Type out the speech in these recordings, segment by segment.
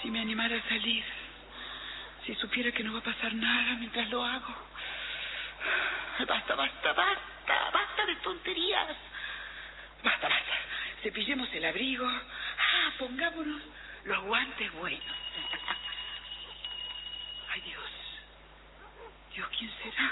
Si me animara a salir, si supiera que no va a pasar nada mientras lo hago. Basta de tonterías. Basta. Cepillemos el abrigo. Pongámonos los guantes buenos. Ay, Dios, ¿quién será?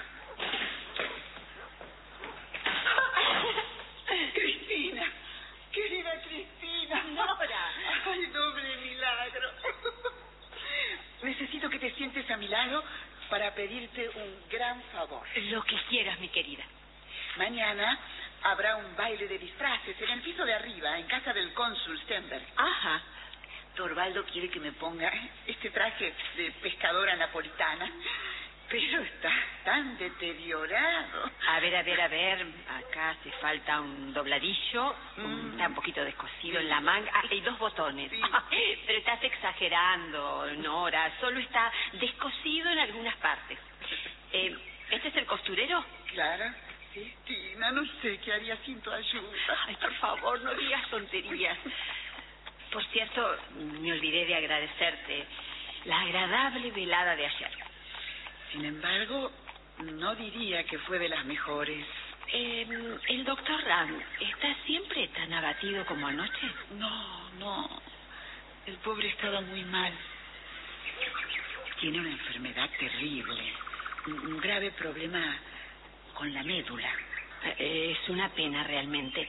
Cristina, querida Cristina. Nora. Ay, doble milagro. Necesito que te sientes a mi lado para pedirte un gran favor. Lo que quieras, mi querida. Mañana habrá un baile de disfraces en el piso de arriba, en casa del cónsul Stenberg. Ajá. Torvaldo quiere que me ponga este traje de pescadora napolitana, pero está tan deteriorado. A ver. Acá hace falta un dobladillo. Está un poquito descosido en la manga. Hay 2 botones. Sí. Pero estás exagerando, Nora. Solo está descosido en algunas partes. ¿Este es el costurero? Clara, Cristina, no sé qué haría sin tu ayuda. Ay, por favor, no digas tonterías. Por cierto, me olvidé de agradecerte la agradable velada de ayer. Sin embargo, no diría que fue de las mejores. ¿El doctor Ram está siempre tan abatido como anoche? No. El pobre estaba muy mal. Tiene una enfermedad terrible. Un grave problema con la médula. Es una pena realmente.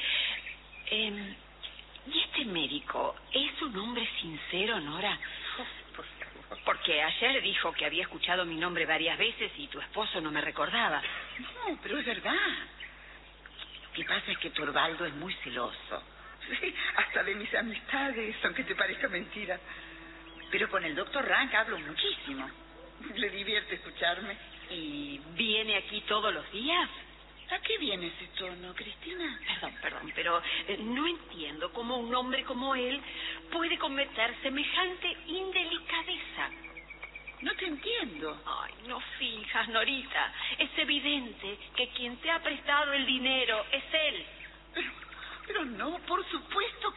¿Y este médico es un hombre sincero, Nora? Por favor. Porque ayer dijo que había escuchado mi nombre varias veces y tu esposo no me recordaba. No, pero es verdad. Lo que pasa es que Torvaldo es muy celoso. Sí, hasta de mis amistades, aunque te parezca mentira. Pero con el doctor Rank hablo muchísimo. Le divierte escucharme. ¿Y viene aquí todos los días? ¿A qué viene ese tono, Cristina? Perdón, pero no entiendo cómo un hombre como él puede cometer semejante indelicadeza. No te entiendo. Ay, no finjas, Norita. Es evidente que quien te ha prestado el dinero es él. Pero no, por supuesto